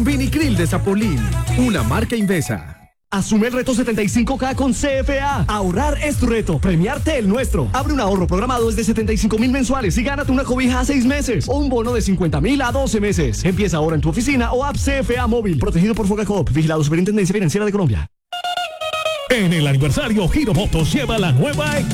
con Vinicril de Zapolín, una marca Invesa. Asume el reto 75K con CFA. Ahorrar es tu reto, premiarte el nuestro. Abre un ahorro programado desde 75,000 mensuales y gánate una cobija a 6 meses o un bono de 50,000 a 12 meses. Empieza ahora en tu oficina o app CFA móvil. Protegido por Fogacoop, vigilado Superintendencia Financiera de Colombia. En el aniversario Giro Motos lleva la nueva